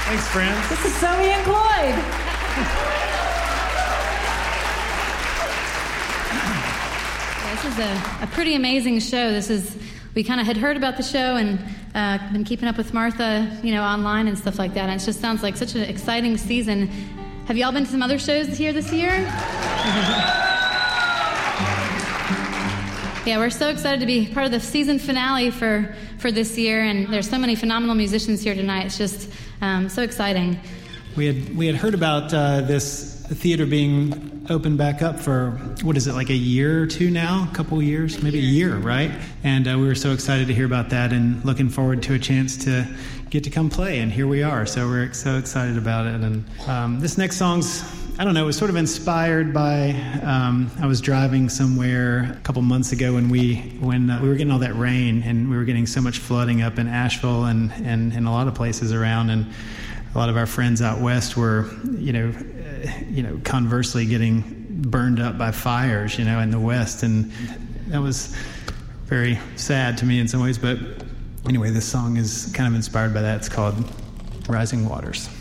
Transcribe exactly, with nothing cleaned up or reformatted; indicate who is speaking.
Speaker 1: Thanks, friends.
Speaker 2: This is Zoe and Cloyd.
Speaker 3: This is a, a pretty amazing show. This is, we kind of had heard about the show and uh, been keeping up with Martha, you know, online and stuff like that. And it just sounds like such an exciting season. Have y'all been to some other shows here this year? Yeah, we're so excited to be part of the season finale for, for this year, and there's so many phenomenal musicians here tonight. It's just um, so exciting.
Speaker 1: We had we had heard about uh, this theater being opened back up for, what is it, like a year or two now? A couple of years? Maybe a year, right? And uh, we were so excited to hear about that and looking forward to a chance to get to come play, and here we are. So we're so excited about it. And um, this next song's, I don't know, it was sort of inspired by, um, I was driving somewhere a couple months ago when we when uh, we were getting all that rain, and we were getting so much flooding up in Asheville and, and, and a lot of places around, and a lot of our friends out west were, you know, uh, you know, conversely getting burned up by fires, you know, in the west, and that was very sad to me in some ways. But anyway, this song is kind of inspired by that. It's called Rising Waters.